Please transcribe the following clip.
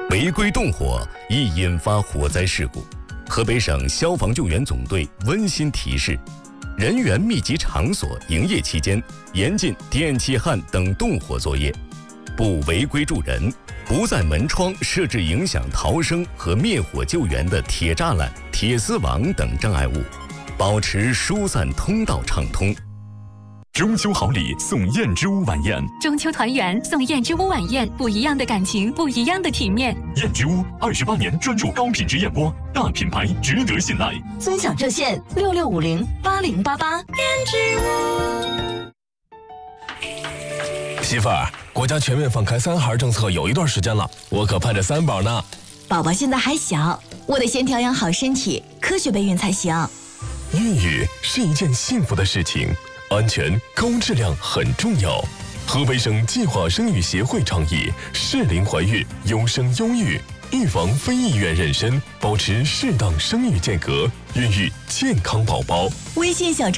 违规动火易引发火灾事故。河北省消防救援总队温馨提示：人员密集场所营业期间，严禁电气焊等动火作业，不违规助人，不在门窗设置影响逃生和灭火救援的铁栅栏、铁丝网等障碍物，保持疏散通道畅通。 中秋好礼送燕之屋晚宴， 中秋团圆送燕之屋晚宴，不一样的感情，不一样的体面。 燕之屋28年专注高品质燕窝，大品牌值得信赖。 尊享热线66508088。燕之屋。 媳妇儿，国家全面放开3孩政策有一段时间了，我可盼着3宝呢。 宝宝现在还小，我得先调养好身体，科学备孕才行。 孕育是一件幸福的事情，安全高质量很重要。河北省计划生育协会倡议适龄怀孕，优生优育，预防非意愿妊娠，保持适当生育间隔，孕育健康宝宝。 微信小